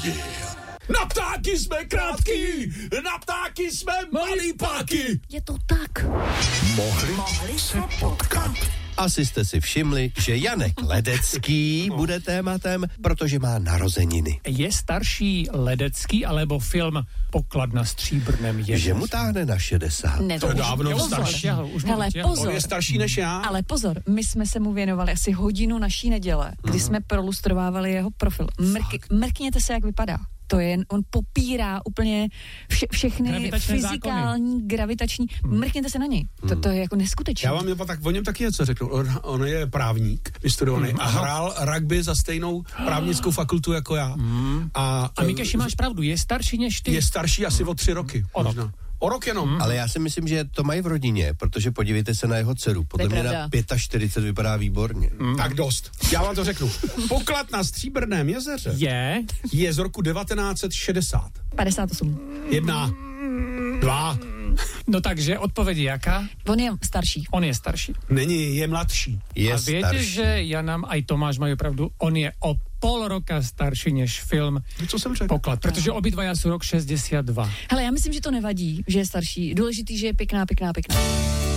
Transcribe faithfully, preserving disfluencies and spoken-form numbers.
yeah. Na ptáky jsme krátký, na ptáky jsme malý páky. Je to tak. Mohli, Mohli se potkat. Asi jste si všimli, že Janek Ledecký bude tématem, protože má narozeniny. Je starší Ledecký alebo film Poklad na Stříbrném jezeře? Že mu táhne na šedesát. Ne, To je dávno starší. Hele, pozor. On je starší než já. Ale pozor, my jsme se mu věnovali asi hodinu naší neděle, kdy jsme prolustrovávali jeho profil. Mrk, mrkněte se, jak vypadá. To je, on popírá úplně vše, všechny Gravitační fyzikální, zákony. gravitační. Mrkněte se na něj. To, to je jako neskutečné. Já vám je, tak o něm taky něco řeknu. On, on je právník, vystudovaný, a hrál rugby za stejnou právnickou fakultu jako já. A, A Mikeši, máš pravdu, je starší než ty. je starší asi o tři roky. O rok. možná. O rok jenom. Ale já si myslím, že to mají v rodině, protože podívejte se na jeho dceru. Podle To je mě pravda. na čtyřicet pět vypadá výborně. Tak dost. Já vám to řeknu. Poklad na Stříbrném jezeře Je. je z roku devatenáct set šedesát. padesát osm. Jedna, dva, No takže odpověď je jaká? On je starší. On je starší. není, je mladší. Je A viete, starší. že ja nám aj Tomáš majú pravdu, on je o pol roka starší než film Co jsem řekl? Poklad, protože obidvaja sú rok šesťdesiatdva. Hele, já myslím, že to nevadí, že je starší. Důležitý, že je pěkná, pěkná, pěkná.